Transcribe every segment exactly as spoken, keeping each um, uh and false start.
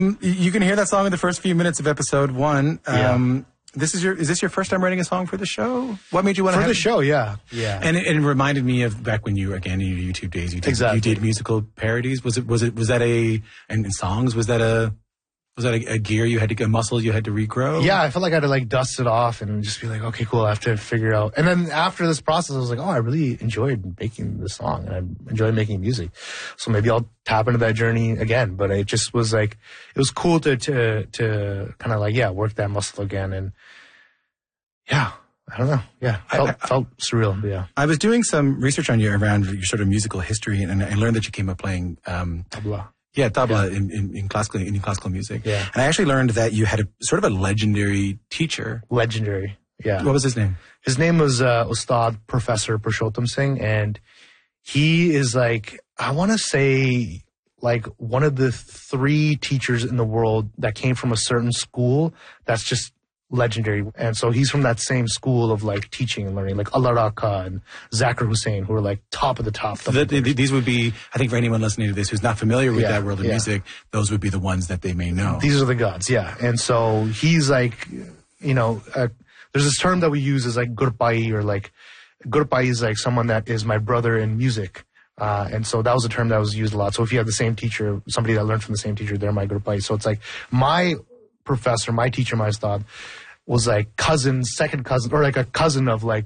You can hear that song in the first few minutes of episode one. Um, yeah. This is your, is this your first time writing a song for the show? What made you want to For have the show, yeah. Yeah. And it, it reminded me of back when you, again, in your YouTube days, you did, exactly. you did musical parodies. Was it, was it, was that a, and, and songs, was that a, was that a, a gear you had to, a muscle you had to regrow? Yeah, I felt like I had to like dust it off and just be like, okay, cool, I have to figure out. And then after this process, I was like, oh, I really enjoyed making this song and I enjoy making music. So maybe I'll tap into that journey again. But it just was like, it was cool to, to, to kind of like, yeah, work that muscle again. And yeah, I don't know. Yeah, felt, I, I, felt surreal. Yeah. I was doing some research on you around your sort of musical history and I learned that you came up playing, um, tabla. Yeah, tabla yeah. In, in, in classical in classical music. Yeah. And I actually learned that you had a sort of a legendary teacher. Legendary, yeah. What was his name? His name was uh, Ustad Professor Purushottam Singh, and he is like, I want to say, like one of the three teachers in the world that came from a certain school that's just legendary. And so he's from that same school of like teaching and learning, like Allah Raka and Zakir Hussain, who are like top of the top. The, the, these would be, I think for anyone listening to this who's not familiar with yeah, that world of yeah. music, those would be the ones that they may know. These are the gods, yeah. And so he's like, you know, uh, there's this term that we use is like Gurpai, or like, Gurpai is like someone that is my brother in music. Uh, and so that was a term that was used a lot. So if you have the same teacher, somebody that learned from the same teacher, they're my Gurpai. So it's like my professor, my teacher, my Ustad, was like cousin, second cousin, or like a cousin of like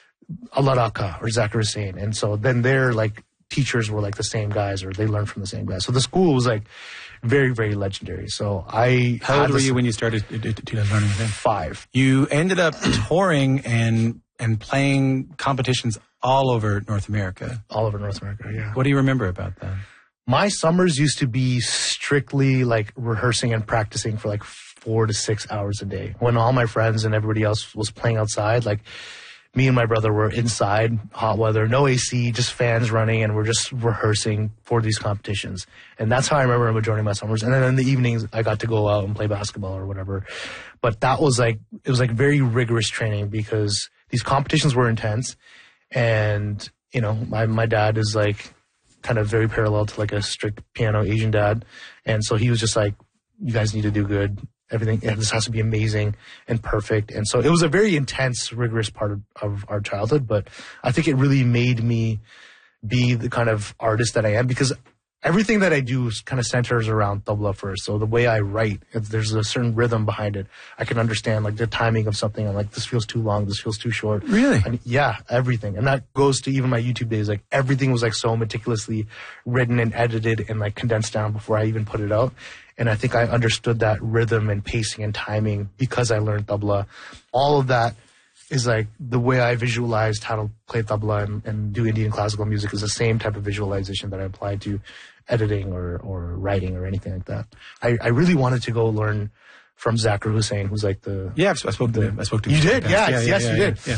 Allah Raka or Zakir Hussain. And so then their like teachers were like the same guys, or they learned from the same guys. So the school was like very, very legendary. So I... How old were you when you started learning then? Five. You ended up touring and and playing competitions all over North America. All over North America, yeah. What do you remember about that? My summers used to be strictly like rehearsing and practicing for like four to six hours a day. When all my friends and everybody else was playing outside, like me and my brother were inside, hot weather, no A C, just fans running, and we're just rehearsing for these competitions. And that's how I remember a majority of my summers. And then in the evenings, I got to go out and play basketball or whatever. But that was like, it was like very rigorous training because these competitions were intense. And, you know, my, my dad is like kind of very parallel to like a strict piano Asian dad. And so he was just like, you guys need to do good. Everything, yeah, this has to be amazing and perfect. And so it was a very intense, rigorous part of, of our childhood, but I think it really made me be the kind of artist that I am, because everything that I do kind of centers around tabla first. So the way I write, if there's a certain rhythm behind it. I can understand like the timing of something. I'm like, this feels too long, this feels too short. Really? And yeah, everything. And that goes to even my YouTube days. Like everything was like so meticulously written and edited and like condensed down before I even put it out. And I think I understood that rhythm and pacing and timing because I learned tabla. All of that is like the way I visualized how to play tabla and, and do Indian classical music is the same type of visualization that I applied to editing or, or writing or anything like that. I, I really wanted to go learn from Zakir Hussain, who's like the... Yeah, I spoke to him. I spoke to him. You did? Yeah, yeah, yes, yeah, you yeah, did. Yeah.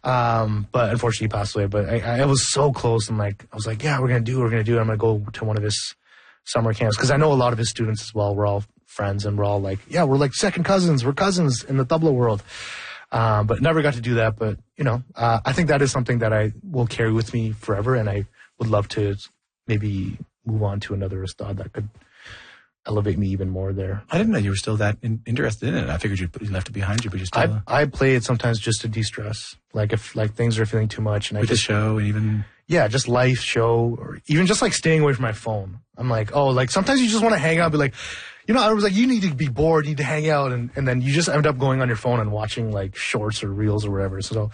Um, but unfortunately he passed away. But I, I was so close. And like, I was like, yeah, we're going to do it. We're going to do it. I'm going to go to one of his summer camps. Because I know a lot of his students as well. We're all friends and we're all like, yeah, we're like second cousins. We're cousins in the tabla world. Um, but never got to do that. But, you know, uh, I think that is something that I will carry with me forever. And I would love to maybe move on to another ustad that could elevate me even more there. I didn't know you were still that in, interested in it. I figured you left it behind you, but you still... I, I play it sometimes just to de-stress. Like if like things are feeling too much. And with I just, the show and even... Yeah, just life, show, or even just like staying away from my phone. I'm like, oh, like sometimes you just want to hang out and be like, you know, I was like, you need to be bored, you need to hang out. And, and then you just end up going on your phone and watching like shorts or reels or whatever. So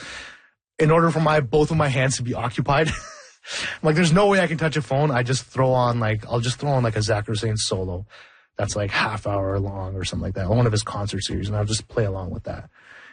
in order for my both of my hands to be occupied... like, there's no way I can touch a phone. I just throw on, like, I'll just throw on, like, a Zakir Hussain solo that's, like, half hour long or something like that. One of his concert series, and I'll just play along with that.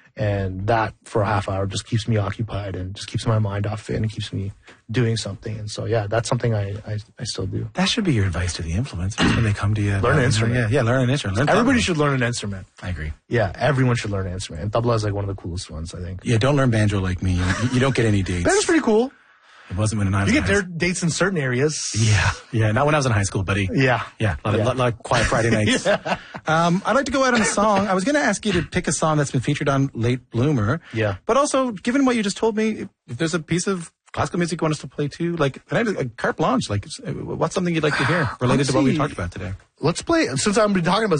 And that, for a half hour, just keeps me occupied and just keeps my mind off it and keeps me doing something. And so, yeah, that's something I, I, I still do. That should be your advice to the influencers when they come to you. Learn an instrument. Yeah, yeah, learn an instrument. Learn Everybody tabla. should learn an instrument. I agree. Yeah, everyone should learn an instrument. And tabla is, like, one of the coolest ones, I think. Yeah, don't learn banjo like me. You, you don't get any dates. Banjo's pretty cool. It wasn't when I was You in get high their dates in certain areas. Yeah, yeah. Not when I was in high school, buddy. Yeah. Yeah, a lot, yeah. Of, lot, lot of quiet Friday nights. yeah. um, I'd like to go out on a song. I was going to ask you to pick a song that's been featured on Late Bloomer. Yeah. But also, given what you just told me, if there's a piece of classical music you want us to play too, like, can I have a carte blanche? Like, what's something you'd like to hear related Honestly, to what we talked about today? Let's play, since I've been talking about